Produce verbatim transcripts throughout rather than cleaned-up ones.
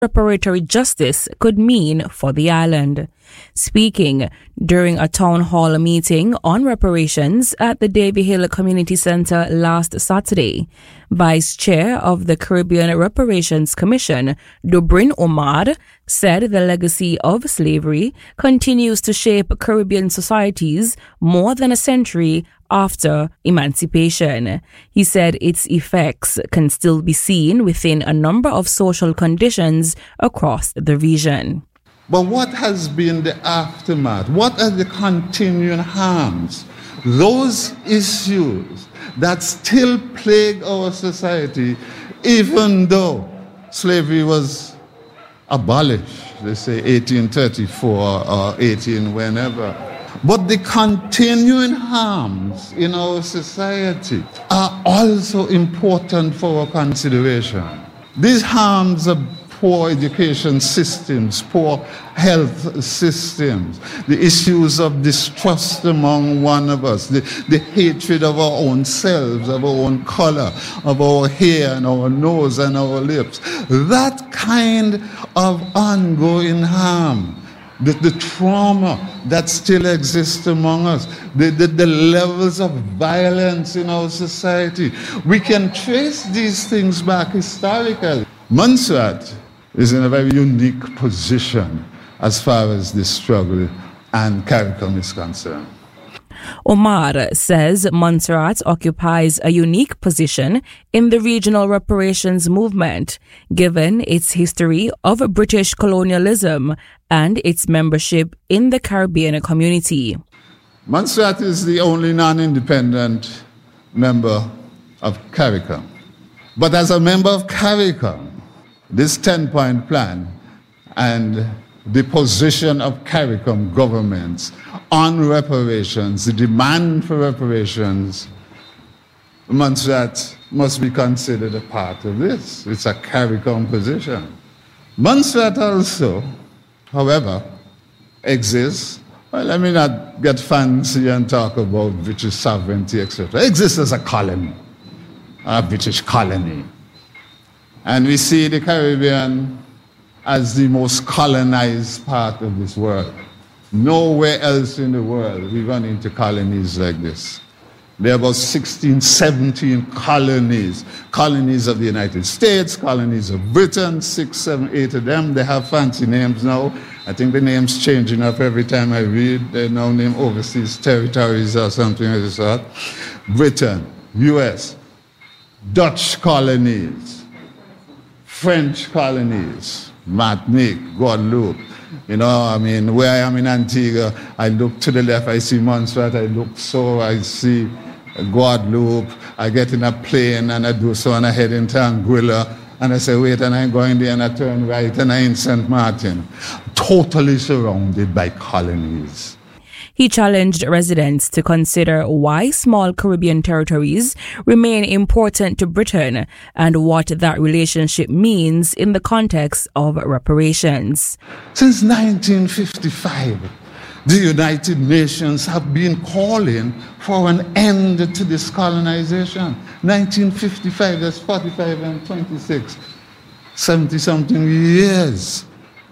reparatory justice could mean for the island. Speaking during a town hall meeting on reparations at the Davy Hill Community Center last Saturday, Vice Chair of the Caribbean Reparations Commission, Dubrin Omar, said the legacy of slavery continues to shape Caribbean societies more than a century after emancipation. He said its effects can still be seen within a number of social conditions across the region. But what has been the aftermath? What are the continuing harms? Those issues that still plague our society, even though slavery was abolished, they say eighteen thirty-four or eighteen whenever. But the continuing harms in our society are also important for our consideration. These harms are poor education systems, poor health systems, the issues of distrust among one of us, the, the hatred of our own selves, of our own color, of our hair and our nose and our lips. That kind of ongoing harm, the, the trauma that still exists among us, the, the, the levels of violence in our society. We can trace these things back historically. Montserrat is in a very unique position as far as this struggle and CARICOM is concerned. Omar says Montserrat occupies a unique position in the regional reparations movement, given its history of British colonialism and its membership in the Caribbean community. Montserrat is the only non-independent member of CARICOM. But as a member of CARICOM, this ten-point plan and the position of CARICOM governments on reparations, the demand for reparations, Montserrat must be considered a part of this. It's a CARICOM position. Montserrat also, however, exists, well, let me not get fancy and talk about British sovereignty, et cetera. Exists as a colony, a British colony. And we see the Caribbean as the most colonized part of this world. Nowhere else in the world we run into colonies like this. There are about sixteen, seventeen colonies. Colonies of the United States, colonies of Britain, six, seven, eight of them. They have fancy names now. I think the name's changing up every time I read. They now name overseas territories or something like this sort. Britain, U S, Dutch colonies, French colonies, Martinique, Guadeloupe. You know, I mean, where I am in Antigua, I look to the left, I see Montserrat, I look so, I see Guadeloupe, I get in a plane and I do so and I head into Anguilla and I say, wait, and I'm going there and I turn right and I'm in Saint Martin. Totally surrounded by colonies. He challenged residents to consider why small Caribbean territories remain important to Britain and what that relationship means in the context of reparations. Since nineteen fifty-five, the United Nations have been calling for an end to this colonization. nineteen fifty-five, that's forty-five and twenty-six, seventy-something years.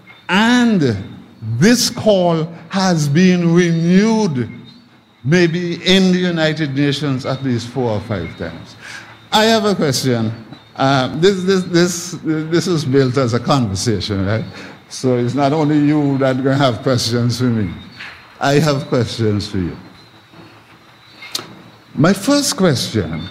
And this call has been renewed, maybe in the United Nations at least four or five times. I have a question. Uh, this, this, this, this is built as a conversation, right? So it's not only you that are going to have questions for me. I have questions for you. My first question,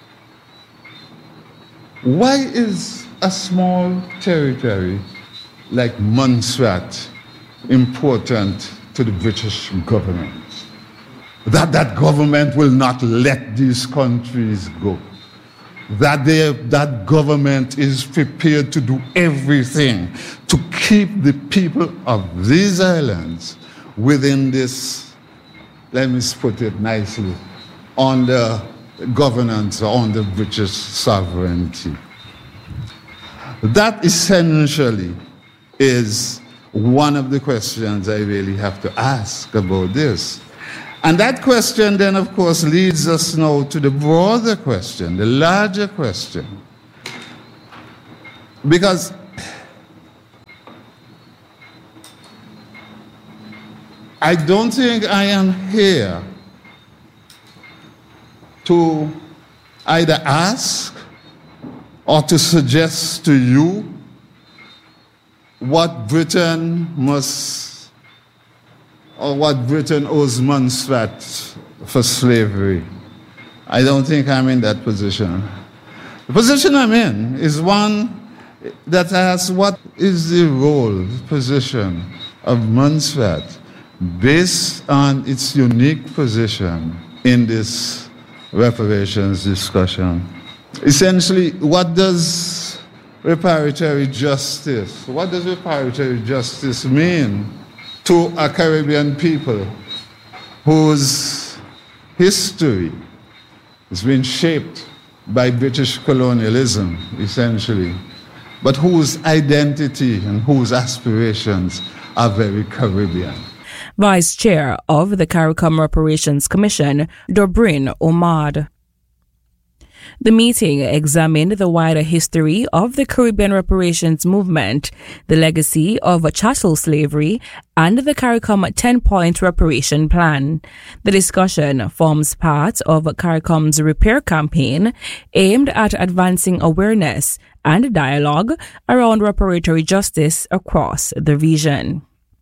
why is a small territory like Montserrat important to the British government? That that government will not let these countries go. That they, that government is prepared to do everything to keep the people of these islands within this, let me put it nicely, under governance, under British sovereignty. That essentially is one of the questions I really have to ask about this. And that question then, of course, leads us now to the broader question, the larger question. Because I don't think I am here to either ask or to suggest to you what Britain must, or what Britain owes Montserrat for slavery. I don't think I'm in that position. The position I'm in is one that asks what is the role, position of Montserrat based on its unique position in this reparations discussion. Essentially, what does reparatory justice, what does reparatory justice mean to a Caribbean people whose history has been shaped by British colonialism, essentially, but whose identity and whose aspirations are very Caribbean? Vice Chair of the CARICOM Reparations Commission, Dobrin Omad. The meeting examined the wider history of the Caribbean reparations movement, the legacy of chattel slavery, and the CARICOM ten-point reparation plan. The discussion forms part of CARICOM's repair campaign aimed at advancing awareness and dialogue around reparatory justice across the region.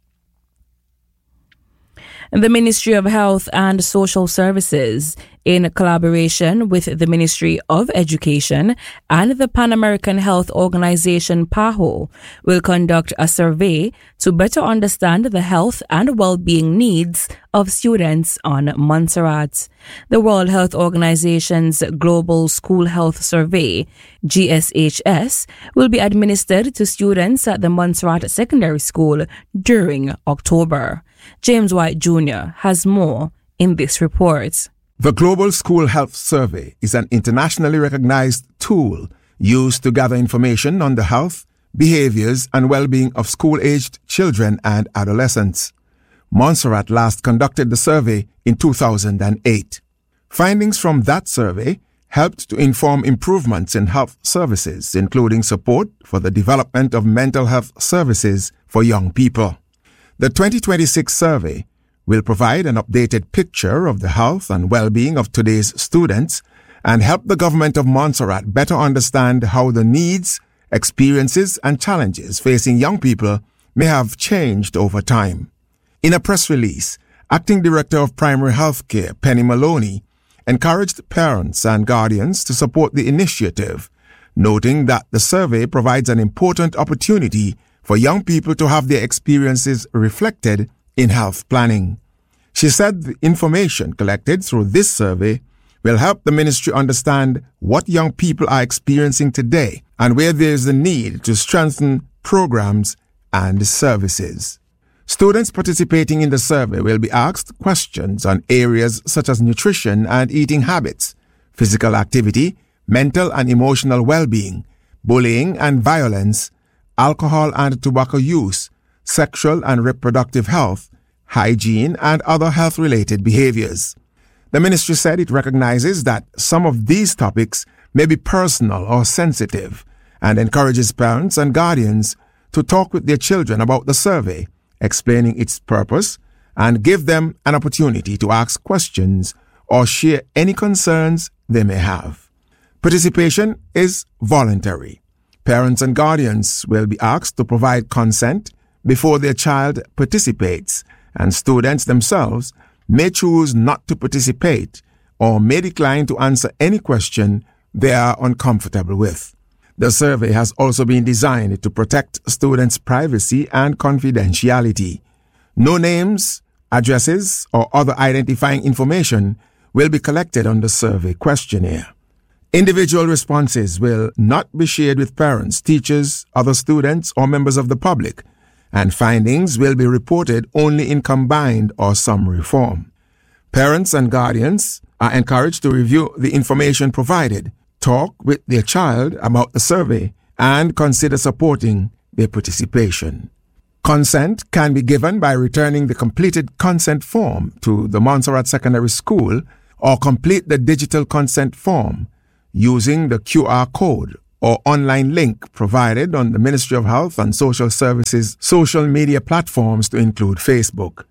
The Ministry of Health and Social Services, in collaboration with the Ministry of Education and the Pan American Health Organization PAHO, will conduct a survey to better understand the health and well-being needs of students on Montserrat. The World Health Organization's Global School Health Survey, G S H S, will be administered to students at the Montserrat Secondary School during October. James White Junior has more in this report. The Global School Health Survey is an internationally recognized tool used to gather information on the health, behaviors, and well-being of school-aged children and adolescents. Montserrat last conducted the survey in two thousand eight. Findings from that survey helped to inform improvements in health services, including support for the development of mental health services for young people. The twenty twenty-six survey will provide an updated picture of the health and well-being of today's students and help the government of Montserrat better understand how the needs, experiences, and challenges facing young people may have changed over time. In a press release, Acting Director of Primary Healthcare, Penny Maloney, encouraged parents and guardians to support the initiative, noting that the survey provides an important opportunity for young people to have their experiences reflected in health planning. She said the information collected through this survey will help the ministry understand what young people are experiencing today and where there is a need to strengthen programs and services. Students participating in the survey will be asked questions on areas such as nutrition and eating habits, physical activity, mental and emotional well-being, bullying and violence, alcohol and tobacco use, sexual and reproductive health, hygiene, and other health-related behaviors. The ministry said it recognizes that some of these topics may be personal or sensitive and encourages parents and guardians to talk with their children about the survey, explaining its purpose, and give them an opportunity to ask questions or share any concerns they may have. Participation is voluntary. Parents and guardians will be asked to provide consent before their child participates, and students themselves may choose not to participate or may decline to answer any question they are uncomfortable with. The survey has also been designed to protect students' privacy and confidentiality. No names, addresses, or other identifying information will be collected on the survey questionnaire. Individual responses will not be shared with parents, teachers, other students, or members of the public, and findings will be reported only in combined or summary form. Parents and guardians are encouraged to review the information provided, talk with their child about the survey, and consider supporting their participation. Consent can be given by returning the completed consent form to the Montserrat Secondary School or complete the digital consent form using the Q R code or online link provided on the Ministry of Health and Social Services social media platforms to include Facebook.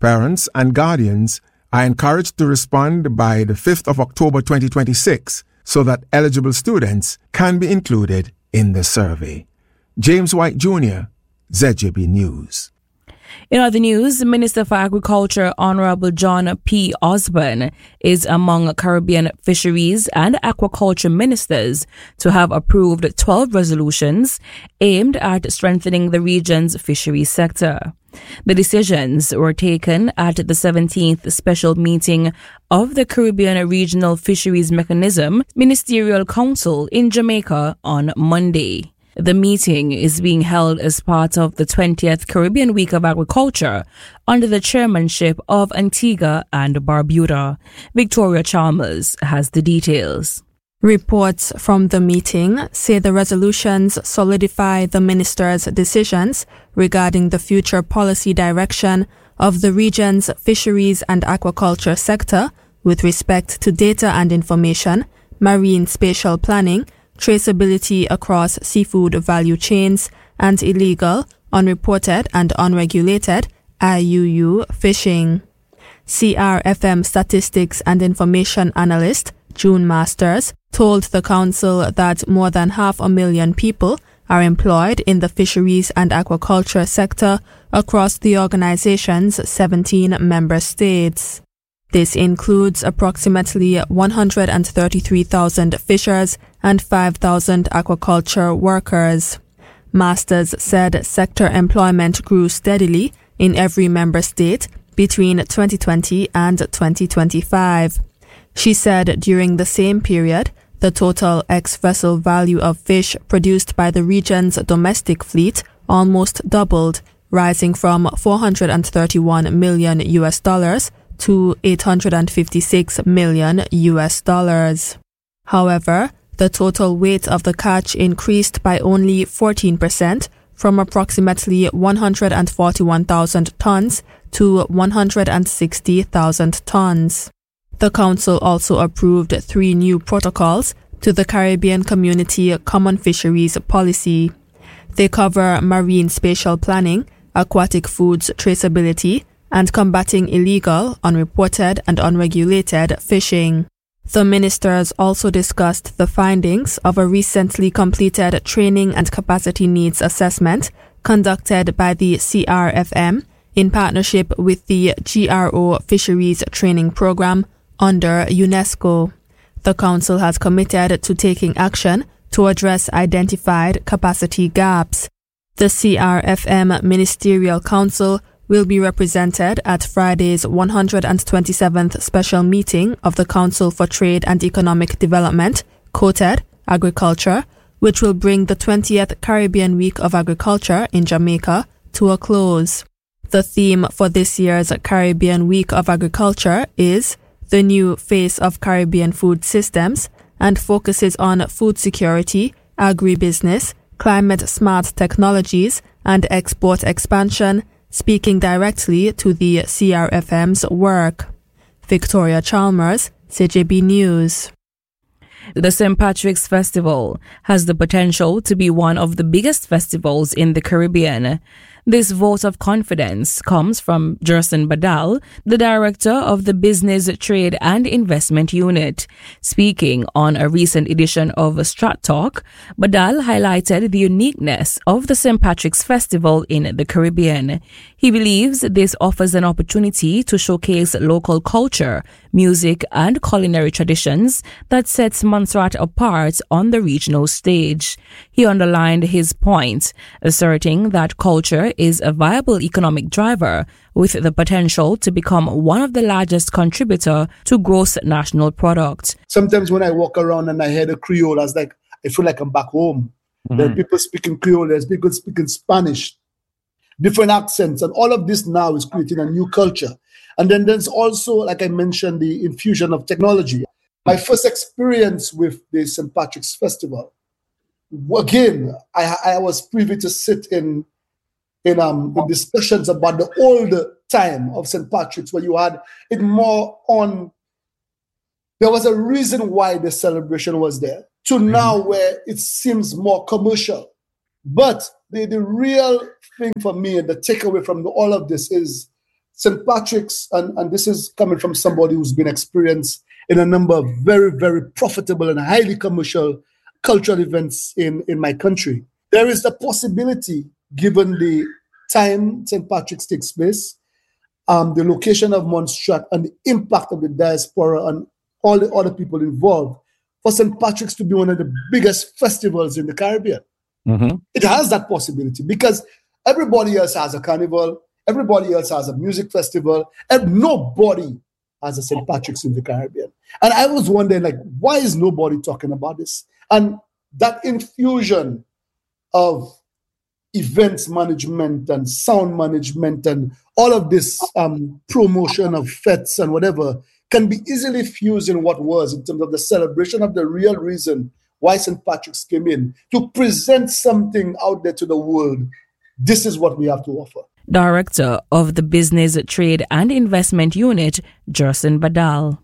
Parents and guardians are encouraged to respond by the fifth of October twenty twenty-six so that eligible students can be included in the survey. James White Junior, Z J B News. In other news, Minister for Agriculture Honorable John P. Osborne is among Caribbean fisheries and aquaculture ministers to have approved twelve resolutions aimed at strengthening the region's fisheries sector. The decisions were taken at the seventeenth special meeting of the Caribbean Regional Fisheries Mechanism Ministerial Council in Jamaica on Monday. The meeting is being held as part of the twentieth Caribbean Week of Agriculture under the chairmanship of Antigua and Barbuda. Victoria Chalmers has the details. Reports from the meeting say the resolutions solidify the minister's decisions regarding the future policy direction of the region's fisheries and aquaculture sector with respect to data and information, marine spatial planning, traceability across seafood value chains, and illegal, unreported and unregulated I U U fishing. C R F M Statistics and Information Analyst June Masters told the council that more than half a million people are employed in the fisheries and aquaculture sector across the organization's seventeen member states. This includes approximately one hundred thirty-three thousand fishers and five thousand aquaculture workers. Masters said sector employment grew steadily in every member state between twenty twenty and twenty twenty-five. She said during the same period, the total ex-vessel value of fish produced by the region's domestic fleet almost doubled, rising from four hundred thirty-one million U S dollars to eight hundred fifty-six million U S dollars. However, the total weight of the catch increased by only fourteen percent from approximately one hundred forty-one thousand tons to one hundred sixty thousand tons. The council also approved three new protocols to the Caribbean Community Common Fisheries Policy. They cover marine spatial planning, aquatic foods traceability, and combating illegal, unreported, and unregulated fishing. The ministers also discussed the findings of a recently completed training and capacity needs assessment conducted by the C R F M in partnership with the G R O Fisheries Training Program under UNESCO. The council has committed to taking action to address identified capacity gaps. The C R F M Ministerial Council will be represented at Friday's one hundred twenty-seventh special meeting of the Council for Trade and Economic Development, quoted, Agriculture, which will bring the twentieth Caribbean Week of Agriculture in Jamaica to a close. The theme for this year's Caribbean Week of Agriculture is The New Face of Caribbean Food Systems and focuses on food security, agribusiness, climate-smart technologies, and export expansion, speaking directly to the C R F M's work. Victoria Chalmers, C J B News. The Saint Patrick's Festival has the potential to be one of the biggest festivals in the Caribbean. This vote of confidence comes from Jerson Badal, the director of the Business, Trade and Investment Unit. Speaking on a recent edition of Strat Talk, Badal highlighted the uniqueness of the Saint Patrick's Festival in the Caribbean. He believes this offers an opportunity to showcase local culture, music and culinary traditions that sets Montserrat apart on the regional stage. He underlined his point, asserting that culture is a viable economic driver with the potential to become one of the largest contributor to gross national product. Sometimes when I walk around and I hear the Creole, I was like, I feel like I'm back home. Mm-hmm. There are people speaking Creole, there's people speaking Spanish, different accents, and all of this now is creating a new culture. And then there's also, like I mentioned, the infusion of technology. My first experience with the Saint Patrick's Festival, again, I, I was privy to sit in in, um, in discussions about the old time of Saint Patrick's, where you had it more on, there was a reason why the celebration was there, to mm-hmm. now where it seems more commercial. But the, the real thing for me, and the takeaway from the, all of this is Saint Patrick's, and, and this is coming from somebody who's been experienced in a number of very, very profitable and highly commercial cultural events in, in my country. There is the possibility, given the time Saint Patrick's takes place, um, the location of Montserrat, and the impact of the diaspora and all the other people involved, for Saint Patrick's to be one of the biggest festivals in the Caribbean. Mm-hmm. It has that possibility because everybody else has a carnival, everybody else has a music festival, and nobody has a Saint Patrick's in the Caribbean. And I was wondering, like, why is nobody talking about this? And that infusion of events management and sound management and all of this um, promotion of fetes and whatever can be easily fused in what was in terms of the celebration of the real reason why Saint Patrick's came in, to present something out there to the world. This is what we have to offer. Director of the Business, Trade and Investment Unit, Jerson Badal.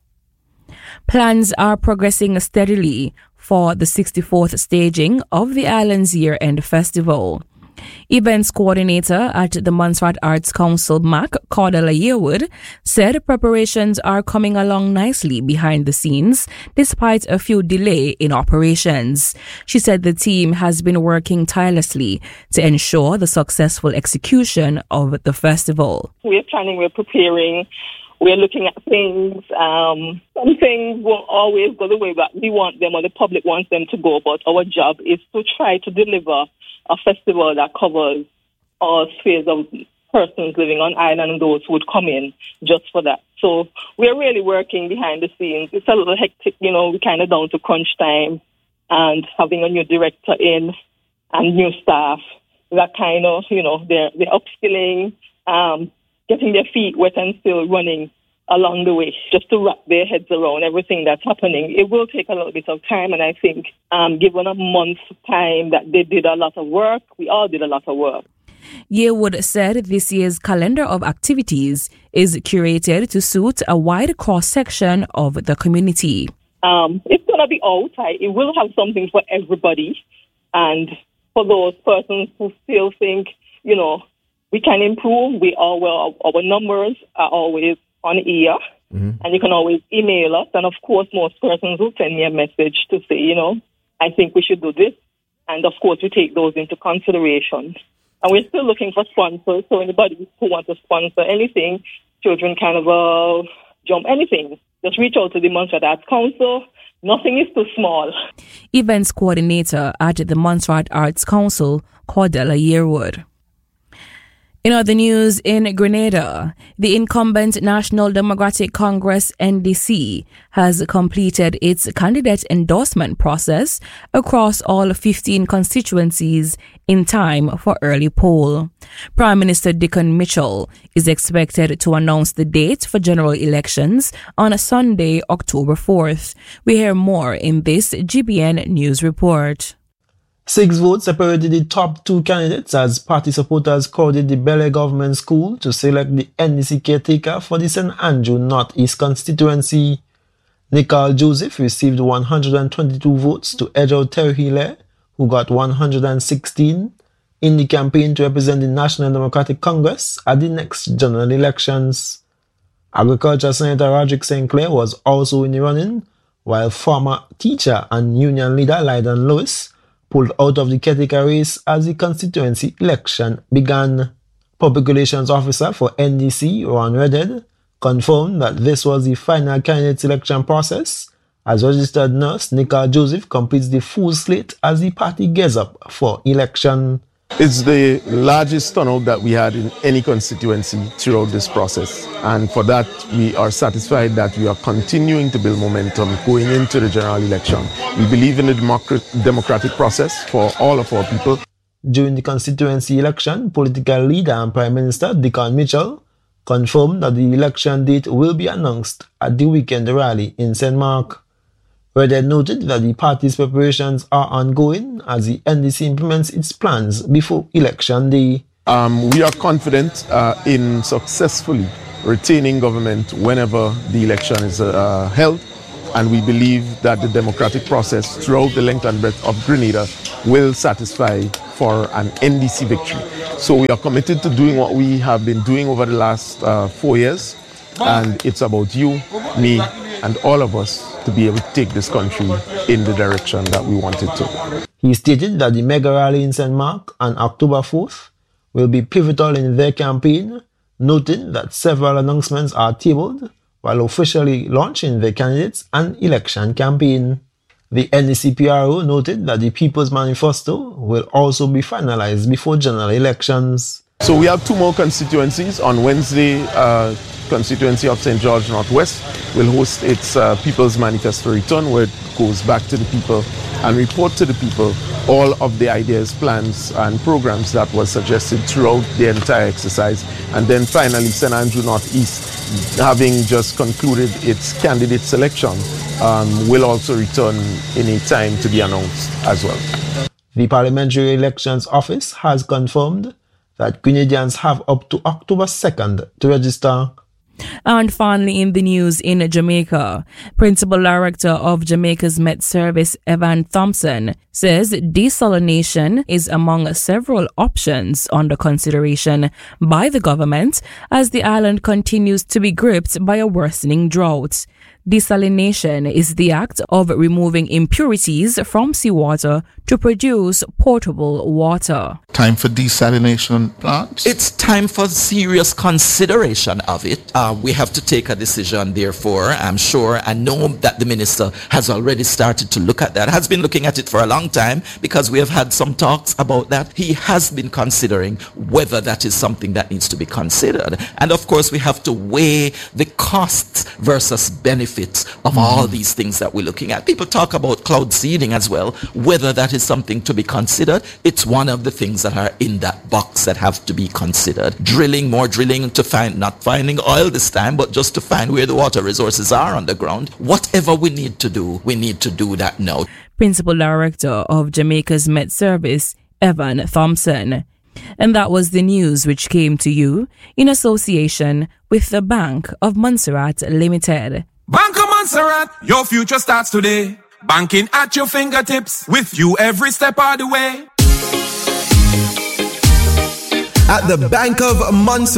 Plans are progressing steadily for the sixty-fourth staging of the island's year-end festival. Events coordinator at the Montserrat Arts Council, Mac Cordella Yearwood, said preparations are coming along nicely behind the scenes, despite a few delay in operations. She said the team has been working tirelessly to ensure the successful execution of the festival. We're planning, we're preparing, we're looking at things. Um, some things won't always go the way that we want them or the public wants them to go, but our job is to try to deliver a festival that covers all spheres of persons living on island and those who would come in just for that. So we're really working behind the scenes. It's a little hectic, you know, we're kind of down to crunch time, and having a new director in and new staff, that kind of, you know, they're, they're upskilling, um, getting their feet wet and still running along the way, just to wrap their heads around everything that's happening. It will take a little bit of time, and I think um, given a month's time that they did a lot of work, we all did a lot of work. Yearwood said this year's calendar of activities is curated to suit a wide cross-section of the community. Um, it's going to be out. I, it will have something for everybody, and for those persons who still think, you know, we can improve, we all, well, our numbers are always on ear, mm-hmm. and you can always email us. And of course, most persons will send me a message to say, you know, I think we should do this. And of course, we take those into consideration. And we're still looking for sponsors. So anybody who wants to sponsor anything, children carnival, jump, anything, just reach out to the Montserrat Arts Council. Nothing is too small. Events coordinator at the Montserrat Arts Council, Cordella Yearwood. In other news, in Grenada, the incumbent National Democratic Congress N D C has completed its candidate endorsement process across all fifteen constituencies in time for early poll. Prime Minister Dickon Mitchell is expected to announce the date for general elections on Sunday, October fourth. We hear more in this G B N News report. Six votes separated the top two candidates as party supporters crowded the Bel-Air Government School to select the N D C caretaker for the Saint Andrew North East constituency. Nicole Joseph received one hundred twenty-two votes to edge out Terry Hilaire, who got one hundred sixteen, in the campaign to represent the National Democratic Congress at the next general elections. Agriculture Senator Roderick Saint Clair was also in the running, while former teacher and union leader Lydon Lewis pulled out of the caretaker race as the constituency election began. Public Relations Officer for N D C, Ron Redhead, confirmed that this was the final candidate selection process, as registered nurse Nicole Joseph completes the full slate as the party gears up for election. It's the largest turnout that we had in any constituency throughout this process. And for that, we are satisfied that we are continuing to build momentum going into the general election. We believe in the democrat- democratic process for all of our people. During the constituency election, political leader and Prime Minister Dickon Mitchell confirmed that the election date will be announced at the weekend rally in Saint Mark. Redhead noted that the party's preparations are ongoing as the N D C implements its plans before election day. Um, we are confident uh, in successfully retaining government whenever the election is uh, held, and we believe that the democratic process throughout the length and breadth of Grenada will satisfy for an N D C victory. So we are committed to doing what we have been doing over the last uh, four years. And it's about you, me, and all of us to be able to take this country in the direction that we want it to. He stated that the mega rally in Saint Mark on October fourth will be pivotal in their campaign, noting that several announcements are tabled while officially launching their candidates and election campaign. The N D C P R O noted that the People's Manifesto will also be finalized before general elections. So we have two more constituencies. On Wednesday, uh, constituency of Saint George Northwest will host its uh, People's Manifesto return, where it goes back to the people and report to the people all of the ideas, plans and programs that were suggested throughout the entire exercise. And then finally, Saint Andrew Northeast, having just concluded its candidate selection, um, will also return in a time to be announced as well. The Parliamentary Elections Office has confirmed that Grenadians have up to October second to register. And finally, in the news in Jamaica, Principal Director of Jamaica's Met Service, Evan Thompson, says desalination is among several options under consideration by the government as the island continues to be gripped by a worsening drought. Desalination is the act of removing impurities from seawater to produce potable water. Time for desalination plants? It's time for serious consideration of it. Uh, we have to take a decision, therefore. I'm sure, I know that the minister has already started to look at that, has been looking at it for a long time because we have had some talks about that. He has been considering whether that is something that needs to be considered. And of course, we have to weigh the costs versus benefits of mm-hmm. all these things that we're looking at. People talk about cloud seeding as well, whether that is something to be considered. It's one of the things that are in that box that have to be considered. Drilling, more drilling to find, not finding oil this time, but just to find where the water resources are underground. Whatever we need to do, we need to do that now. Principal Director of Jamaica's Met Service, Evan Thompson. And that was the news which came to you in association with the Bank of Montserrat Limited. Bank of Montserrat, your future starts today. Banking at your fingertips, with you every step of the way. At the Bank of Montserrat.